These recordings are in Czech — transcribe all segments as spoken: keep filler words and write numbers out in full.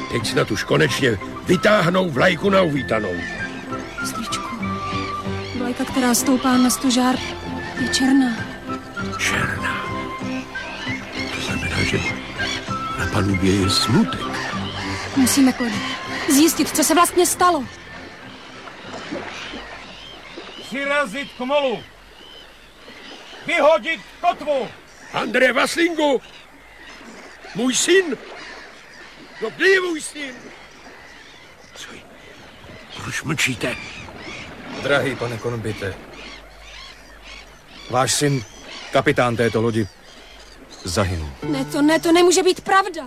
Teď snad už konečně vytáhnou vlajku na uvítanou. Strýčku, vlajka, která stoupá na stožár, je černá. Černá. To znamená, že na palubě je smutek. Musíme, Klody, zjistit, co se vlastně stalo. Přirazit k molu. Vyhodit kotvu. Andrej Vaslingu! Můj syn! No kde je můj syn? Co je? Proč mlčíte? Drahý pane Kornbite, váš syn, kapitán této lodi, zahynul. Ne, to ne, to nemůže být pravda.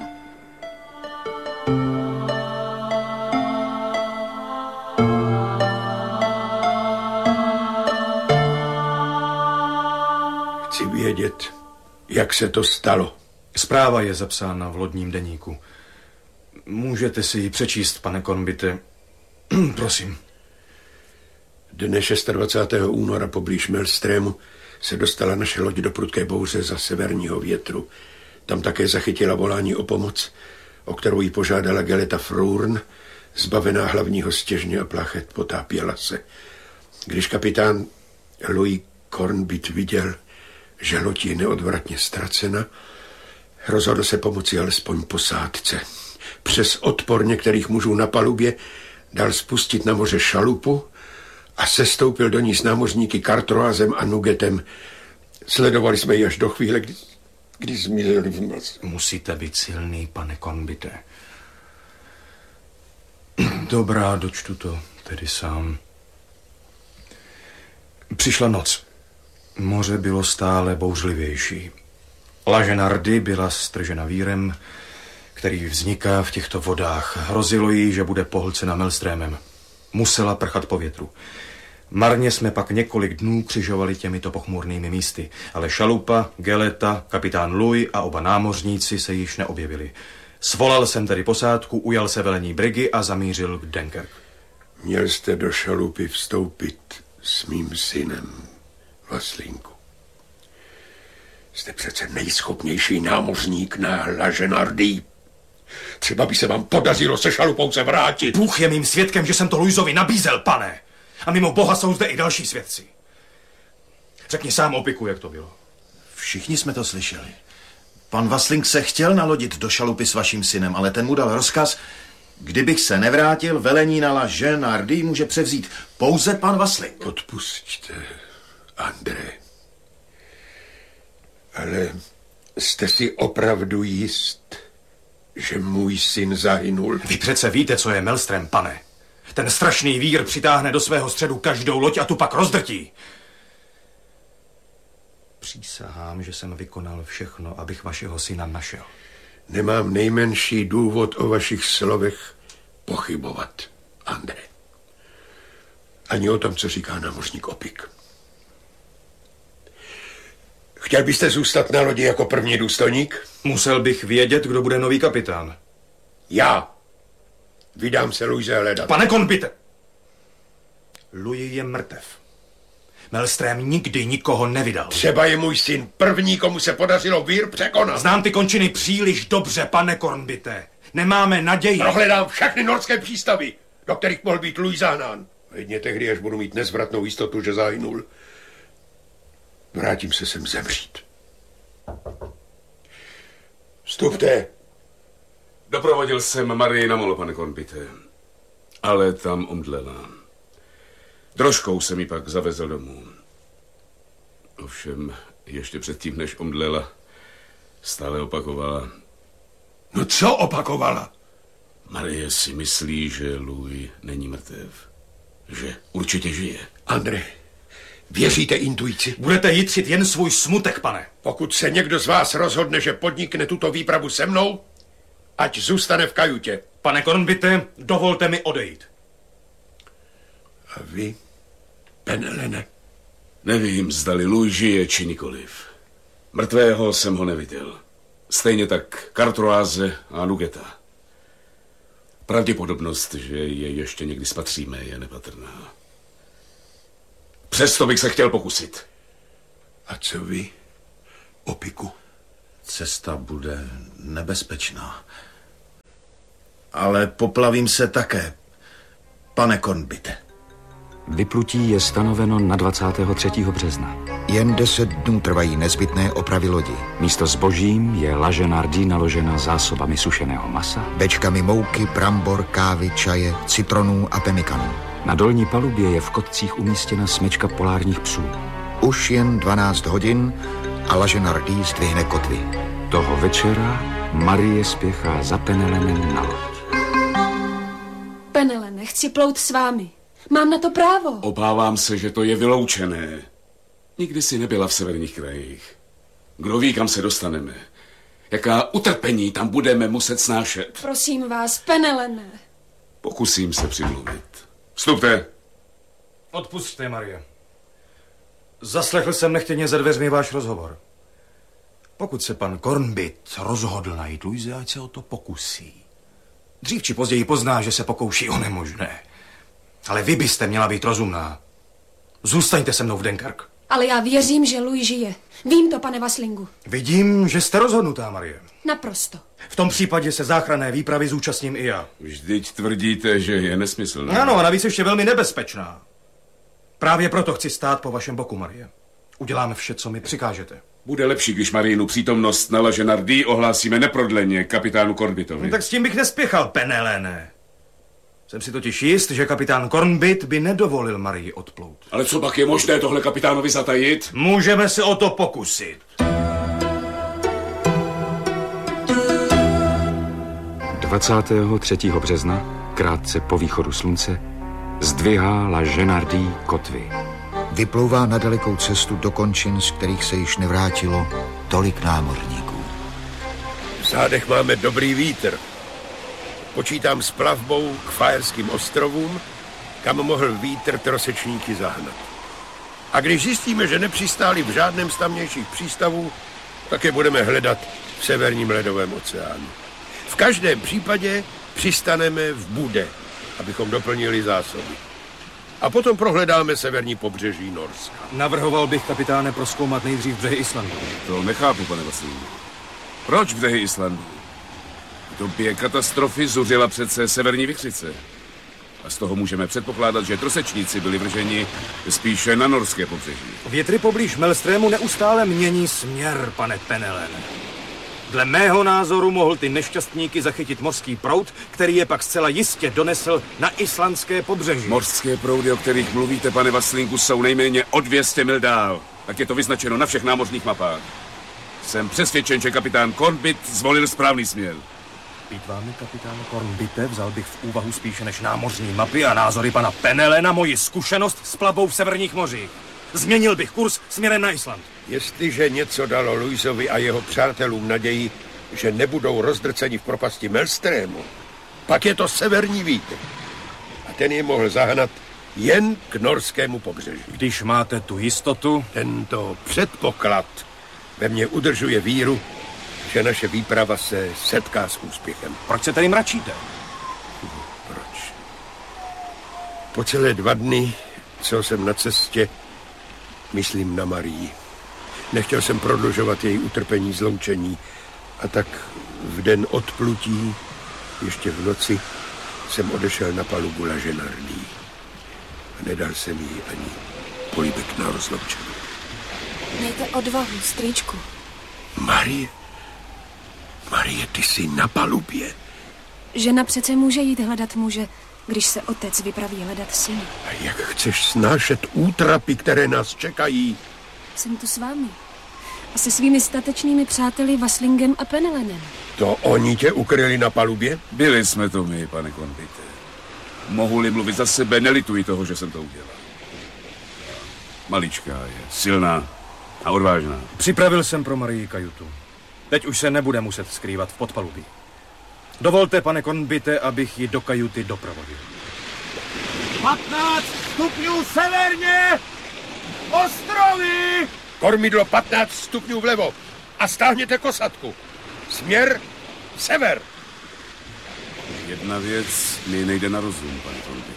Chci vědět, jak se to stalo. Zpráva je zapsána v lodním deníku. Můžete si ji přečíst, pane Kornbite. Prosím. Dne dvacátého šestého února poblíž Melstrému se dostala naše loď do prudké bouře za severního větru. Tam také zachytila volání o pomoc, o kterou jí požádala Geleta Frourn, zbavená hlavního stěžně a plachet, potápěla se. Když kapitán Louis Kornbit viděl, že loď je neodvratně ztracena, rozhodl se pomoci alespoň posádce. Přes odpor některých mužů na palubě dal spustit na moře šalupu a sestoupil do ní s námořníky Kartroazem a Nugetem. Sledovali jsme ji až do chvíle, kdy, kdy zmizeli v mlze. Musíte být silný, pane Kornbite. Dobrá, dočtu to tedy sám. Přišla noc. Moře bylo stále bouřlivější. Laže Nardy byla stržena vírem, který vzniká v těchto vodách. Hrozilo jí, že bude pohlcena Melstrémem. Musela prchat po větru. Marně jsme pak několik dnů křižovali těmito pochmurnými místy, ale šalupa, Geleta, kapitán Louis a oba námořníci se již neobjevili. Svolal jsem tedy posádku, ujal se velení brigy a zamířil k Dunkerque. Měl jste do šalupy vstoupit s mým synem, Vaslinku. Jste přece nejschopnější námořník na Laže Nardy. Třeba by se vám podařilo se šalupou se vrátit. Bůh je mým svědkem, že jsem to Louisovi nabízel, pane. A mimo Boha jsou zde i další svědci. Řekni sám, Opiku, jak to bylo. Všichni jsme to slyšeli. Pan Vasling se chtěl nalodit do šalupy s vaším synem, ale ten mu dal rozkaz, kdybych se nevrátil, velení na Laže Nardy může převzít pouze pan Vasling. Odpusťte, André. Ale jste si opravdu jist, že můj syn zahynul? Vy přece víte, co je Melstrém, pane. Ten strašný vír přitáhne do svého středu každou loď a tu pak rozdrtí. Přísahám, že jsem vykonal všechno, abych vašeho syna našel. Nemám nejmenší důvod o vašich slovech pochybovat, André. Ani o tom, co říká námořník Opik. Chtěl byste zůstat na lodi jako první důstojník? Musel bych vědět, kdo bude nový kapitán. Já. Vydám se Louise hledat. Pane Kornbite! Louis je mrtev. Melstrém nikdy nikoho nevydal. Třeba je můj syn první, komu se podařilo vír překonat. Znám ty končiny příliš dobře, pane Kornbite. Nemáme naději. Prohledám všechny norské přístavy, do kterých mohl být Louis zahnán. Jedně tehdy, až budu mít nezvratnou jistotu, že zahynul, vrátím se sem zemřít. Vstupte. Doprovodil jsem Marii na molo, pane Kornbite, ale tam omdlela. Drožkou jsem ji pak zavezl domů. Ovšem, ještě předtím, než omdlela, stále opakovala. No co opakovala? Marie si myslí, že Louis není mrtev. Že určitě žije. André, věříte intuici? Budete jitřit jen svůj smutek, pane. Pokud se někdo z vás rozhodne, že podnikne tuto výpravu se mnou, ať zůstane v kajutě. Pane Kornbite, dovolte mi odejít. A vy, Penelene? Nevím, zdali Louis žije, či nikoliv. Mrtvého jsem ho neviděl. Stejně tak Kartroáze a Nugeta. Pravděpodobnost, že je ještě někdy spatříme, je nepatrná. Přesto bych se chtěl pokusit. A co vy, Opiku? Cesta bude nebezpečná. ale poplavím se také, pane Kornbite. Vyplutí je stanoveno na dvacátého třetího března. Jen deset dnů trvají nezbytné opravy lodi. Místo zbožím je laže Nardi naložena zásobami sušeného masa, Bečkami mouky, brambor, kávy, čaje, citronů a pemikanů. na dolní palubě je v kotcích umístěna smečka polárních psů. Už jen dvanáct hodin a laže Nardi zdvihne kotvy. Toho večera Marie spěchá za Penelenem na loď. Penelene, chci plout s vámi. Mám na to právo. Obávám se, že to je vyloučené. Nikdy si nebyla v severních krajích. Kdo ví, kam se dostaneme. Jaká utrpení tam budeme muset snášet. Prosím vás, Penelene. Pokusím se přimluvit. Vstupte. Odpusťte, Marie. Zaslechl jsem nechtěně za dveřmi váš rozhovor. Pokud se pan Kornbit rozhodl najít Luise, ať se o to pokusí. Dřív či později pozná, že se pokouší o nemožné. Ale vy byste měla být rozumná. Zůstaňte se mnou v Denkark. Ale já věřím, že Louis žije. Vím to, pane Vaslingu. Vidím, že jste rozhodnutá, Marie. Naprosto. V tom případě se záchranné výpravy zúčastním i já. Vždyť tvrdíte, že je nesmyslná. Ano, a navíc ještě velmi nebezpečná. Právě proto chci stát po vašem boku, Marie. Uděláme vše, co mi přikážete. Bude lepší, když Mariinu přítomnost na laže Nardi ohlásíme neprodleně kapitánu Kornbitovi. No, tak s tím bych nespěchal, Penelene. Jsem si totiž jist, že kapitán Kornbit by nedovolil Marii odplout. Ale co pak je možné tohle kapitánovi zatajit? Můžeme se o to pokusit. dvacátého třetího března, krátce po východu slunce, zdvihá laže Nardi kotvy. Vyplouvá na dalekou cestu do končin, z kterých se již nevrátilo tolik námořníků. V zádech máme dobrý vítr. Počítám s plavbou k Fajerským ostrovům, kam mohl vítr trosečníky zahnat. A když zjistíme, že nepřistáli v žádném z tamnějších přístavů, tak je budeme hledat v severním ledovém oceánu. V každém případě přistaneme v Bude, abychom doplnili zásoby. A potom prohledáme severní pobřeží Norska. Navrhoval bych, kapitáne, prozkoumat nejdřív břehy Islandu. To nechápu, pane Vaslingu. Proč břehy Islandu? V době katastrofy zuřila přece severní vichřice. A z toho můžeme předpokládat, že trosečníci byli vrženi spíše na norské pobřeží. Větry poblíž Melstrému neustále mění směr, pane Penelene. Dle mého názoru mohl ty nešťastníky zachytit mořský proud, který je pak zcela jistě donesl na islandské pobřeží. Mořské proudy, o kterých mluvíte, pane Vaslingu, jsou nejméně o dvě stě mil dál. Tak je to vyznačeno na všech námořních mapách. Jsem přesvědčen, že kapitán Kornbit zvolil správný směr. Být vámi, kapitáne Kornbite, vzal bych v úvahu spíše než námořní mapy a názory pana Penelena moji zkušenost s plavbou v severních mořích. Změnil bych kurz směrem na Island. Jestliže něco dalo Louisovi a jeho přátelům naději, že nebudou rozdrceni v propasti Melstrému, pak je to severní vítr. A ten je mohl zahnat jen k norskému pobřeží. Když máte tu jistotu... Tento předpoklad ve mně udržuje víru, že naše výprava se setká s úspěchem. Proč se tady mračíte? Proč? Po celé dva dny, co jsem na cestě, myslím na Marii. Nechtěl jsem prodlužovat její utrpení zloučení a tak v den odplutí, ještě v noci, jsem odešel na palubu laže Nardi. A nedal jsem jí ani políbek na rozloučení. Mějte odvahu, strýčku. Marie? Marie, ty jsi na palubě. Žena přece může jít hledat muže, když se otec vypraví hledat syna. A jak chceš snášet útrapy, které nás čekají? Jsem tu s vámi. A se svými statečnými přáteli Vaslingem a Penelenem. To oni tě ukryli na palubě? Byli jsme to my, pane Kornbite. Mohu-li mluvit za sebe, nelituji toho, že jsem to udělal. Maličká je, silná a odvážná. Připravil jsem pro Marii kajutu. Teď už se nebude muset skrývat v podpalubí. Dovolte, pane Kornbite, abych ji do kajuty doprovodil. patnáct stupňů severně! Ostrovy! Kormidlo patnáct stupňů vlevo a stáhněte kosatku. Směr sever. Jedna věc mi nejde na rozum, pane Kornbite.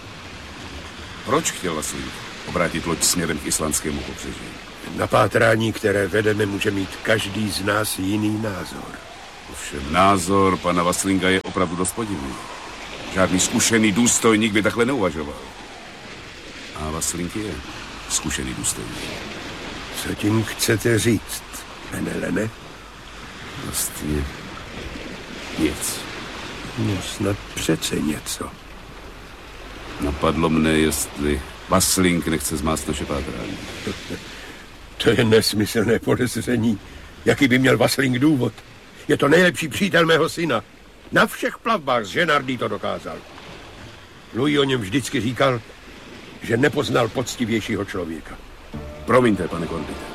Proč chtěl Vasling obrátit loď směrem k islandskému pobřeží? Na pátrání, které vedeme, může mít každý z nás jiný názor. Ovšem názor pana Vaslinga je opravdu dost podivný. Žádný zkušený důstojník by takhle neuvažoval. A Vasling je zkušený důstojník. Co tím chcete říct, Penelene? Vlastně nic. No snad přece něco. Napadlo mne, jestli Vasling nechce zmást naše pátrání. To je nesmyslné podezření. Jaký by měl Vasling důvod? Je to nejlepší přítel mého syna. Na všech plavbách z Ženardí to dokázal. Louis o něm vždycky říkal, že nepoznal poctivějšího člověka. Promiňte, pane Korbite.